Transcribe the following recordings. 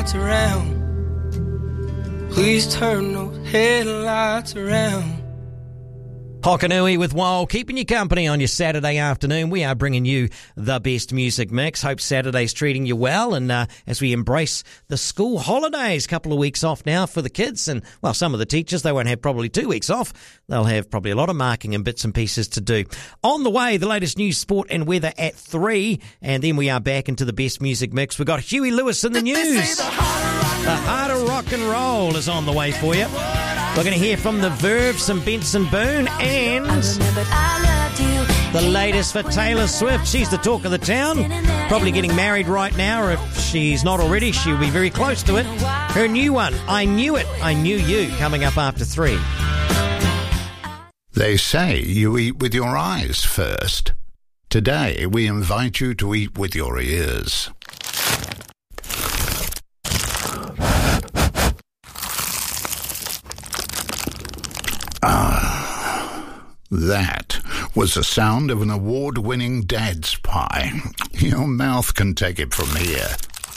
Around. Please turn those headlights around. Hokanui with Wall, keeping you company on your Saturday afternoon. We are bringing you the best music mix. Hope Saturday's treating you well, and as we embrace the school holidays, couple of weeks off now for the kids, and well, some of the teachers, they won't have probably 2 weeks off. They'll have probably a lot of marking and bits and pieces to do. On the way, the latest news, sport and weather at 3, and then we are back into the best music mix. We've got Huey Lewis in the news. The Heart of Rock and Roll is on the way for you. We're going to hear from the Verve, some Benson Boone, and the latest for Taylor Swift. She's the talk of the town, probably getting married right now, or if she's not already, she'll be very close to it. Her new one, I Knew It, I Knew You, coming up after 3. They say you eat with your eyes first. Today, we invite you to eat with your ears. That was the sound of an award-winning Dad's Pie. Your mouth can take it from here.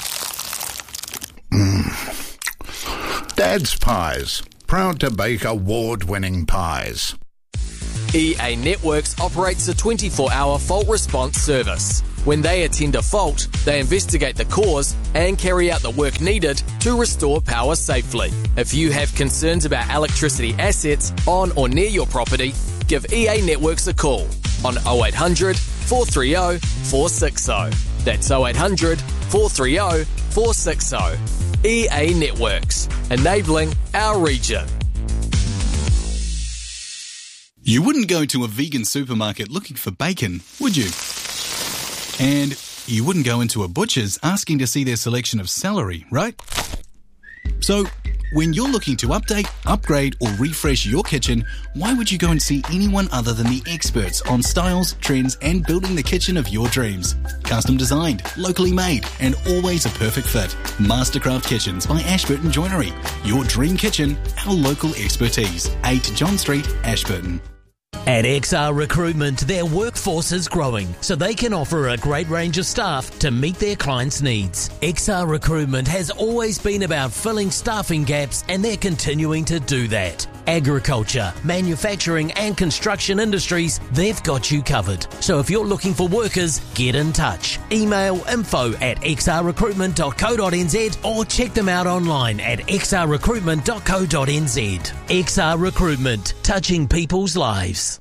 Dad's Pies, proud to bake award-winning pies. EA Networks operates a 24-hour fault response service. When they attend a fault, they investigate the cause and carry out the work needed to restore power safely. If you have concerns about electricity assets on or near your property, give EA Networks a call on 0800 430 460. That's 0800 430 460. EA Networks, enabling our region. You wouldn't go to a vegan supermarket looking for bacon, would you? And you wouldn't go into a butcher's asking to see their selection of celery, right? So, when you're looking to update, upgrade or refresh your kitchen, why would you go and see anyone other than the experts on styles, trends and building the kitchen of your dreams? Custom designed, locally made and always a perfect fit. Mastercraft Kitchens by Ashburton Joinery. Your dream kitchen, our local expertise. 8 John Street, Ashburton. At XR Recruitment, their workforce is growing, so they can offer a great range of staff to meet their clients' needs. XR Recruitment has always been about filling staffing gaps, and they're continuing to do that. Agriculture, manufacturing and construction industries, they've got you covered. So if you're looking for workers, get in touch. Email info@xrrecruitment.co.nz or check them out online at xrrecruitment.co.nz. XR Recruitment, touching people's lives.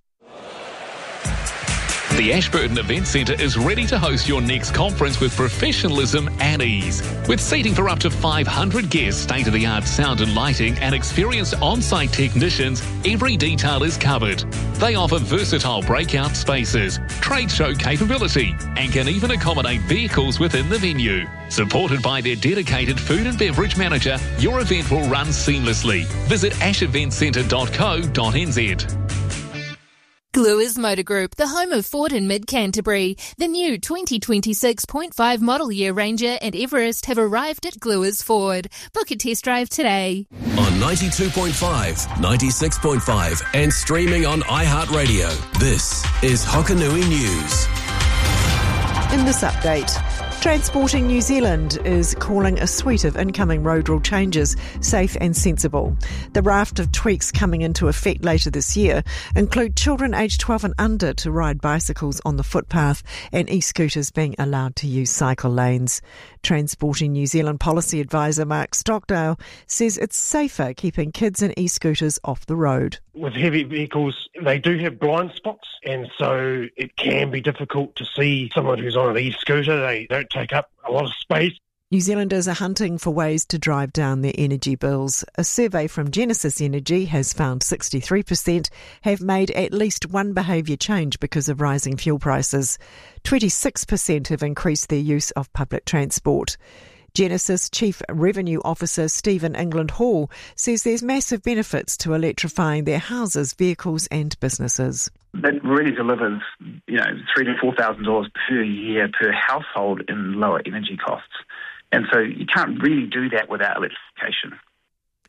The Ashburton Event Centre is ready to host your next conference with professionalism and ease. With seating for up to 500 guests, state-of-the-art sound and lighting, and experienced on-site technicians, every detail is covered. They offer versatile breakout spaces, trade show capability, and can even accommodate vehicles within the venue. Supported by their dedicated food and beverage manager, your event will run seamlessly. Visit asheventcentre.co.nz. Gluers Motor Group, the home of Ford and Mid-Canterbury. The new 2026.5 model year Ranger and Everest have arrived at Gluers Ford. Book a test drive today. On 92.5, 96.5 and streaming on iHeartRadio. This is Hokanui News. In this update, Transporting New Zealand is calling a suite of incoming road rule changes safe and sensible. The raft of tweaks coming into effect later this year include children aged 12 and under to ride bicycles on the footpath and e-scooters being allowed to use cycle lanes. Transporting New Zealand policy advisor Mark Stockdale says it's safer keeping kids and e-scooters off the road. With heavy vehicles, they do have blind spots, and so it can be difficult to see someone who's on an e-scooter. They don't take up a lot of space. New Zealanders are hunting for ways to drive down their energy bills. A survey from Genesis Energy has found 63% have made at least one behaviour change because of rising fuel prices. 26% have increased their use of public transport. Genesis Chief Revenue Officer Stephen England Hall says there's massive benefits to electrifying their houses, vehicles and businesses. That really delivers, $3,000 to $4,000 per year per household in lower energy costs. And so you can't really do that without electrification.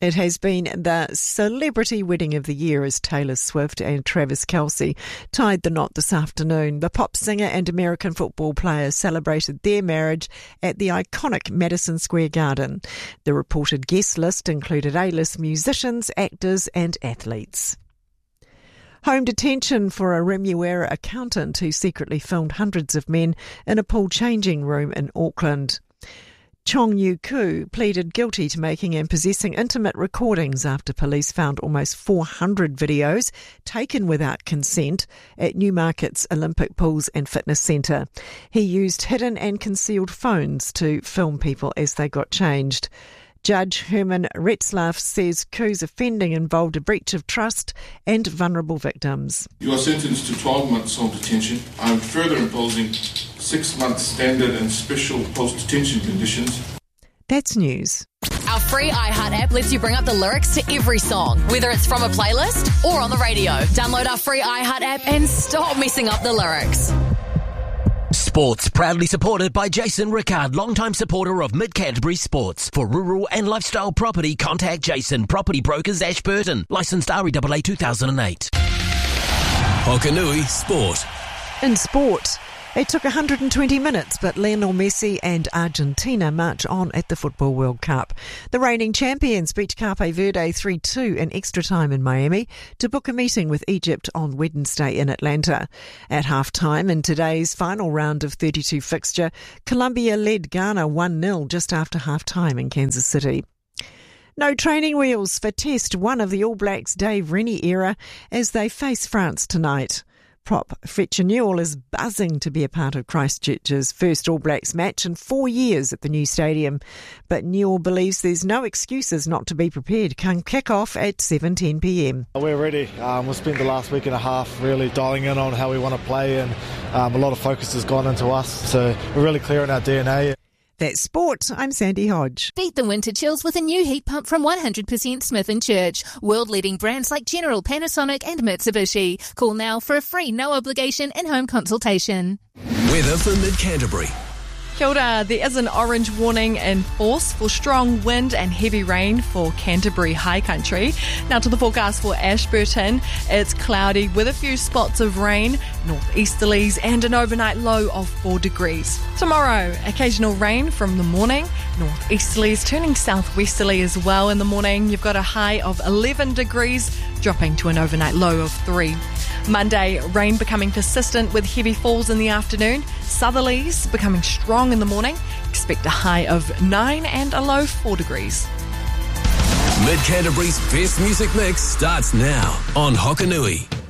It has been the celebrity wedding of the year as Taylor Swift and Travis Kelce tied the knot this afternoon. The pop singer and American football player celebrated their marriage at the iconic Madison Square Garden. The reported guest list included A-list musicians, actors and athletes. Home detention for a Remuera accountant who secretly filmed hundreds of men in a pool changing room in Auckland. Chong Yu Koo pleaded guilty to making and possessing intimate recordings after police found almost 400 videos taken without consent at Newmarket's Olympic Pools and Fitness Centre. He used hidden and concealed phones to film people as they got changed. Judge Herman Retzlaff says Koo's offending involved a breach of trust and vulnerable victims. You are sentenced to 12 months home detention. I am further imposing 6 months standard and special post-detention conditions. That's news. Our free iHeart app lets you bring up the lyrics to every song, whether it's from a playlist or on the radio. Download our free iHeart app and stop messing up the lyrics. Sports proudly supported by Jason Rickard, longtime supporter of Mid-Canterbury Sports. For rural and lifestyle property, contact Jason, Property Brokers, Ashburton. Licensed REAA 2008. Hokanui Sport. In sport, it took 120 minutes, but Lionel Messi and Argentina march on at the Football World Cup. The reigning champions beat Cape Verde 3-2 in extra time in Miami to book a meeting with Egypt on Wednesday in Atlanta. At half-time in today's final round of 32 fixture, Colombia led Ghana 1-0 just after half-time in Kansas City. No training wheels for Test 1 of the All Blacks' Dave Rennie era as they face France tonight. Prop Fletcher Newell is buzzing to be a part of Christchurch's first All Blacks match in 4 years at the new stadium. But Newell believes there's no excuses not to be prepared. Can kick off at 7:10pm. We're ready. We'll spend the last week and a half really dialing in on how we want to play, and a lot of focus has gone into us. So we're really clear in our DNA. That's sport. I'm Sandy Hodge. Beat the winter chills with a new heat pump from 100% Smith & Church. World-leading brands like General, Panasonic and Mitsubishi. Call now for a free, no-obligation in-home consultation. Weather for Mid-Canterbury. Kia ora. There is an orange warning in force for strong wind and heavy rain for Canterbury High Country. Now to the forecast for Ashburton. It's cloudy with a few spots of rain, northeasterlies and an overnight low of 4 degrees. Tomorrow, occasional rain from the morning, northeasterlies turning southwesterly as well in the morning. You've got a high of 11 degrees, dropping to an overnight low of 3. Monday, rain becoming persistent with heavy falls in the afternoon. Southerlies becoming strong in the morning. Expect a high of 9 and a low 4 degrees. Mid-Canterbury's best music mix starts now on Hokanui.